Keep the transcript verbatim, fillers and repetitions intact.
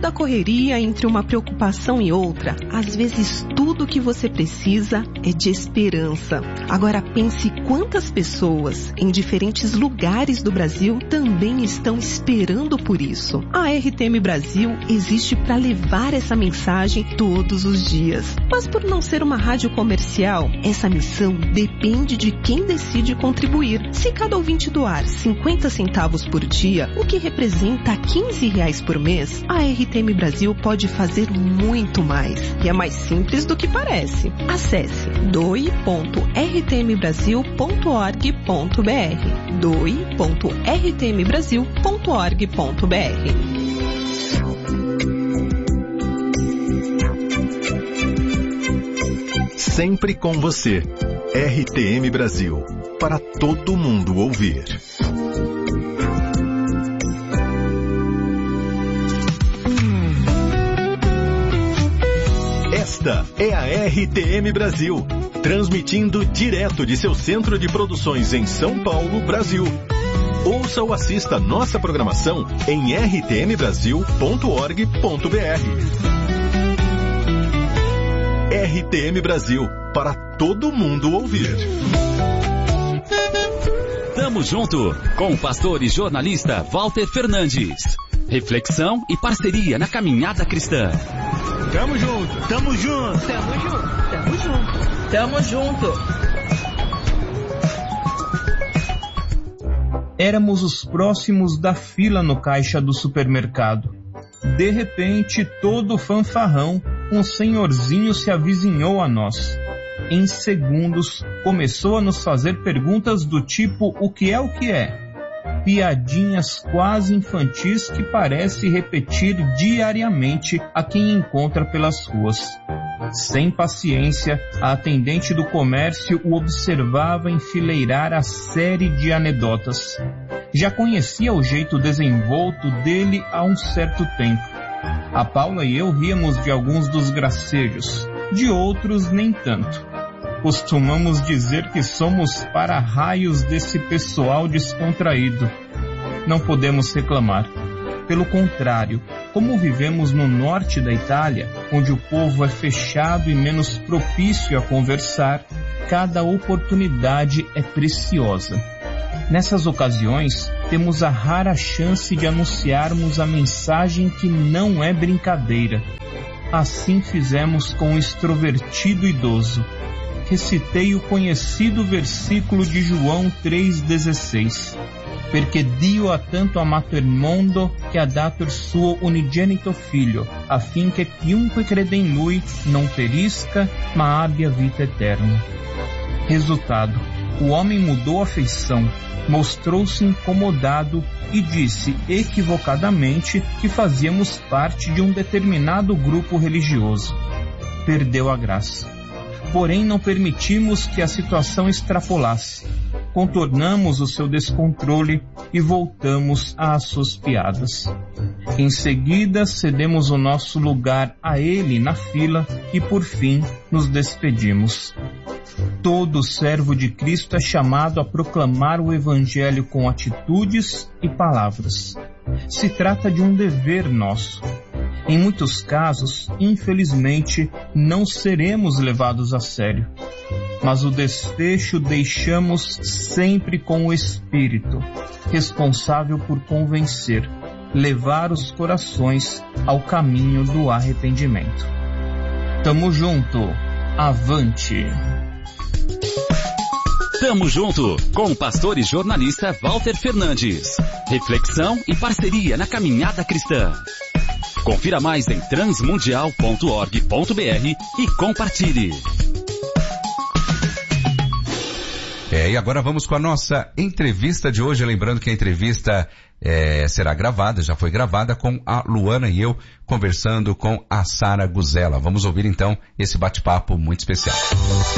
da correria, entre uma preocupação e outra, às vezes tudo que você precisa é de esperança. Agora pense quantas pessoas em diferentes lugares do Brasil também estão esperando por isso. A R T M Brasil existe para levar essa mensagem todos os dias. Mas por não ser uma rádio comercial, essa missão depende de quem decide contribuir. Se cada ouvinte doar cinquenta centavos por dia, o que representa quinze reais por mês, a R T M Brasil pode fazer muito mais. E é mais simples do que parece. Acesse doe ponto r t m brasil ponto org ponto b r doe ponto r t m brasil ponto org ponto b r. Sempre com você. R T M Brasil. Para todo mundo ouvir. Esta é a R T M Brasil, transmitindo direto de seu centro de produções em São Paulo, Brasil. Ouça ou assista nossa programação em r t m brasil ponto org ponto b r. R T M Brasil, para todo mundo ouvir. Tamo junto com o pastor e jornalista Walter Fernandes. Reflexão e parceria na caminhada cristã. Tamo junto, tamo junto, tamo junto, tamo junto, tamo junto. Éramos os próximos da fila no caixa do supermercado. De repente, todo fanfarrão, um senhorzinho se avizinhou a nós. Em segundos, começou a nos fazer perguntas do tipo: o que é o que é? Piadinhas quase infantis que parece repetir diariamente a quem encontra pelas ruas. Sem paciência, a atendente do comércio o observava enfileirar a série de anedotas. Já conhecia o jeito desenvolto dele há um certo tempo. A Paula e eu ríamos de alguns dos gracejos, de outros nem tanto. Costumamos dizer que somos para-raios desse pessoal descontraído. Não podemos reclamar. Pelo contrário, como vivemos no norte da Itália, onde o povo é fechado e menos propício a conversar, cada oportunidade é preciosa. Nessas ocasiões, temos a rara chance de anunciarmos a mensagem que não é brincadeira. Assim fizemos com o extrovertido idoso. Recitei o conhecido versículo de João três dezesseis. Perché Dio ha tanto amato il mondo che ha dato il suo unigenito figlio, affinché chiunque crede in lui non perisca, ma abbia vita eterna. Resultado: o homem mudou a feição, mostrou-se incomodado e disse equivocadamente que fazíamos parte de um determinado grupo religioso. Perdeu a graça. Porém, não permitimos que a situação extrapolasse. Contornamos o seu descontrole e voltamos às suas piadas. Em seguida, cedemos o nosso lugar a ele na fila e, por fim, nos despedimos. Todo servo de Cristo é chamado a proclamar o Evangelho com atitudes e palavras. Se trata de um dever nosso. Em muitos casos, infelizmente, não seremos levados a sério. Mas o desfecho deixamos sempre com o Espírito, responsável por convencer, levar os corações ao caminho do arrependimento. Tamo junto, avante! Tamo junto com o pastor e jornalista Walter Fernandes. Reflexão e parceria na caminhada cristã. Confira mais em transmundial ponto org ponto b r e compartilhe. É, e agora vamos com a nossa entrevista de hoje. Lembrando que a entrevista é, será gravada, já foi gravada, com a Luana e eu conversando com a Sara Guzella. Vamos ouvir então esse bate-papo muito especial.